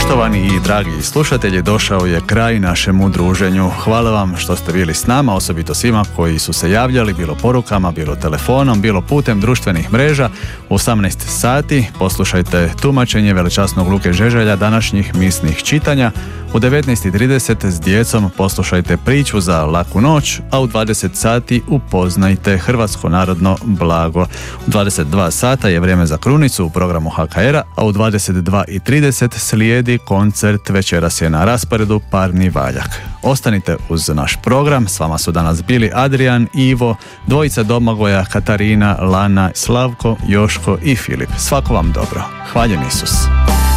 Poštovani i dragi slušatelji, došao je kraj našemu druženju. Hvala vam što ste bili s nama, osobito svima koji su se javljali, bilo porukama, bilo telefonom, bilo putem društvenih mreža. U 18 sati poslušajte tumačenje veličasnog Luke Žeželja današnjih misnih čitanja. U 19:30 s djecom poslušajte priču za laku noć, a u 20 sati upoznajte hrvatsko narodno blago. U 22 sata je vrijeme za krunicu u programu HKR-a, a u 22:30 slijedi koncert. Večeras je na rasporedu Parni valjak. Ostanite uz naš program, s vama su danas bili Adrian, Ivo, dvojica Domagoja, Katarina, Lana, Slavko, Joško i Filip. Svako vam dobro. Hvaljen Isus.